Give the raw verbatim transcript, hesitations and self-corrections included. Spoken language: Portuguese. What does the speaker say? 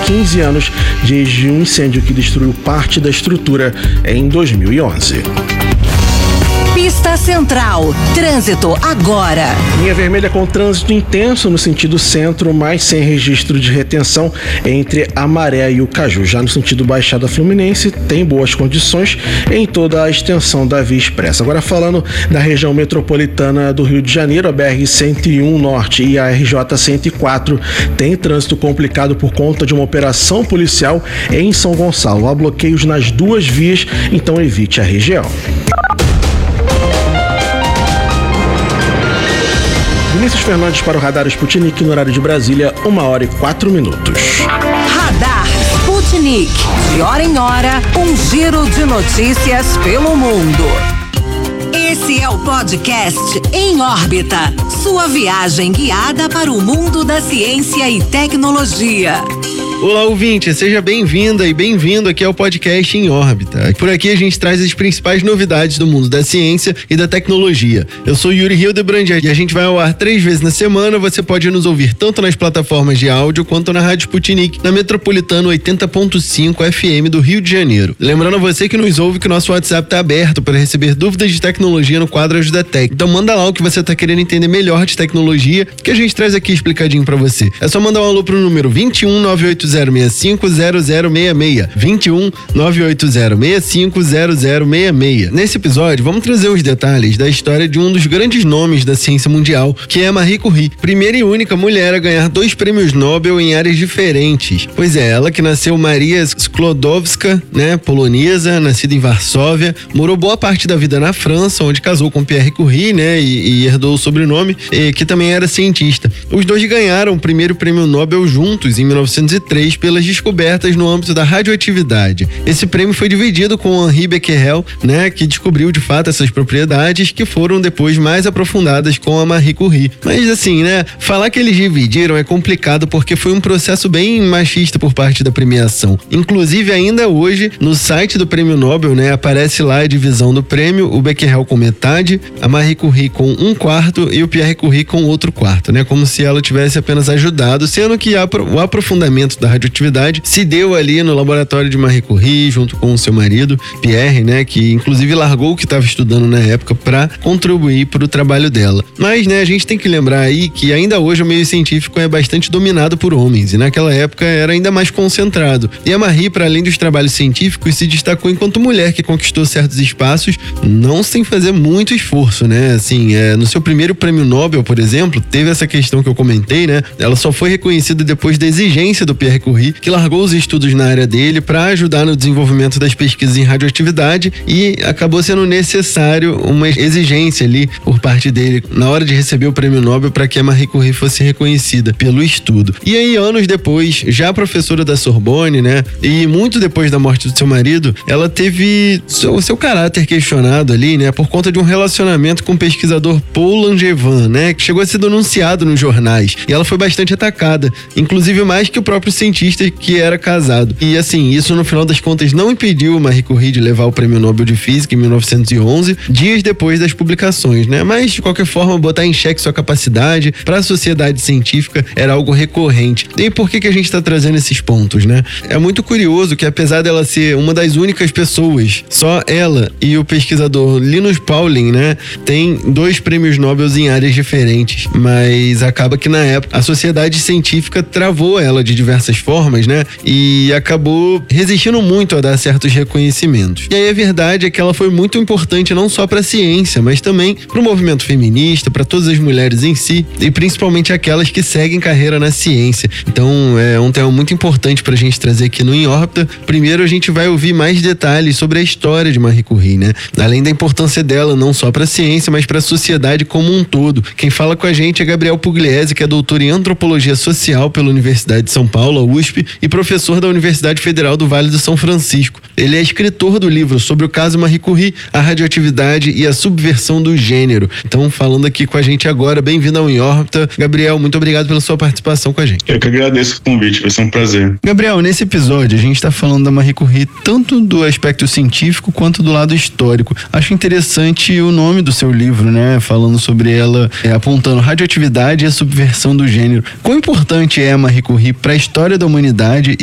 quinze anos desde um incêndio que destruiu parte da estrutura em dois mil e onze. Pista Central, trânsito agora. Linha vermelha com trânsito intenso no sentido centro, mas sem registro de retenção entre a Maré e o Caju. Já no sentido Baixada Fluminense, tem boas condições em toda a extensão da Via Expressa. Agora falando da região metropolitana do Rio de Janeiro, a B R cento e um Norte e a R J cento e quatro tem trânsito complicado por conta de uma operação policial em São Gonçalo. Há bloqueios nas duas vias, então evite a região. Vinícius Fernandes para o Radar Sputnik no horário de Brasília, uma hora e quatro minutos. Radar Sputnik, de hora em hora, um giro de notícias pelo mundo. Esse é o podcast Em Órbita, sua viagem guiada para o mundo da ciência e tecnologia. Olá, ouvinte, seja bem-vinda e bem-vindo aqui ao podcast Em Órbita. Por aqui a gente traz as principais novidades do mundo da ciência e da tecnologia. Eu sou Yuri Hildebrand e a gente vai ao ar três vezes na semana. Você pode nos ouvir tanto nas plataformas de áudio quanto na Rádio Sputnik, na Metropolitana oitenta ponto cinco F M do Rio de Janeiro. Lembrando a você que nos ouve que o nosso WhatsApp está aberto para receber dúvidas de tecnologia no quadro Ajuda Tech. Então manda lá o que você está querendo entender melhor de tecnologia, que a gente traz aqui explicadinho para você. É só mandar um alô pro número vinte e um, nove oito zero seis cinco zero zero seis seis, vinte e um, nove oito zero seis cinco zero zero seis seis. Nesse episódio, vamos trazer os detalhes da história de um dos grandes nomes da ciência mundial, que é a Marie Curie, primeira e única mulher a ganhar dois prêmios Nobel em áreas diferentes. Pois é, ela que nasceu Maria Sklodowska, né, polonesa, nascida em Varsóvia, morou boa parte da vida na França, onde casou com Pierre Curie, né, e, e herdou o sobrenome, e, que também era cientista. Os dois ganharam o primeiro prêmio Nobel juntos em mil novecentos e três pelas descobertas no âmbito da radioatividade. Esse prêmio foi dividido com Henri Becquerel, né, que descobriu de fato essas propriedades que foram depois mais aprofundadas com a Marie Curie. Mas assim, né, falar que eles dividiram é complicado porque foi um processo bem machista por parte da premiação. Inclusive, ainda hoje, no site do Prêmio Nobel, né, aparece lá a divisão do prêmio, o Becquerel com metade, a Marie Curie com um quarto e o Pierre Curie com outro quarto, né, como se ela tivesse apenas ajudado, sendo que a, o aprofundamento da radioatividade se deu ali no laboratório de Marie Curie, junto com o seu marido, Pierre, né, que inclusive largou o que estava estudando na época para contribuir para o trabalho dela. Mas, né, a gente tem que lembrar aí que ainda hoje o meio científico é bastante dominado por homens, e naquela época era ainda mais concentrado. E a Marie, para além dos trabalhos científicos, se destacou enquanto mulher que conquistou certos espaços, não sem fazer muito esforço, né, assim, é, no seu primeiro prêmio Nobel, por exemplo, teve essa questão que eu comentei, né, ela só foi reconhecida depois da exigência do Pierre Curie, que largou os estudos na área dele para ajudar no desenvolvimento das pesquisas em radioatividade, e acabou sendo necessário uma exigência ali por parte dele na hora de receber o prêmio Nobel para que a Marie Curie fosse reconhecida pelo estudo. E aí, anos depois, já professora da Sorbonne, né, e muito depois da morte do seu marido, ela teve o seu caráter questionado ali, né, por conta de um relacionamento com o pesquisador Paul Langevin, né, que chegou a ser denunciado nos jornais, e ela foi bastante atacada, inclusive mais que o próprio cientista que era casado. E assim, isso no final das contas não impediu Marie Curie de levar o prêmio Nobel de Física em mil novecentos e onze, dias depois das publicações, né? Mas de qualquer forma, botar em xeque sua capacidade para a sociedade científica era algo recorrente. E por que que a gente está trazendo esses pontos, né? É muito curioso que, apesar dela ser uma das únicas pessoas, só ela e o pesquisador Linus Pauling, né, tem dois prêmios Nobel em áreas diferentes, mas acaba que na época a sociedade científica travou ela de diversas formas, né? E acabou resistindo muito a dar certos reconhecimentos. E aí a verdade é que ela foi muito importante não só para a ciência, mas também para o movimento feminista, para todas as mulheres em si, e principalmente aquelas que seguem carreira na ciência. Então é um tema muito importante para a gente trazer aqui no Em Órbita. Primeiro a gente vai ouvir mais detalhes sobre a história de Marie Curie, né? Além da importância dela não só para a ciência, mas para a sociedade como um todo. Quem fala com a gente é Gabriel Pugliese, que é doutor em Antropologia Social pela Universidade de São Paulo, a U S P, e professor da Universidade Federal do Vale do São Francisco. Ele é escritor do livro sobre o caso Marie Curie, a radioatividade e a subversão do gênero. Então, falando aqui com a gente agora, bem-vindo ao Em Órbita. Gabriel, muito obrigado pela sua participação com a gente. Eu que agradeço o convite, vai ser um prazer. Gabriel, nesse episódio a gente está falando da Marie Curie tanto do aspecto científico quanto do lado histórico. Acho interessante o nome do seu livro, né? Falando sobre ela, é, apontando radioatividade e a subversão do gênero. Quão importante é a Marie Curie para a história da humanidade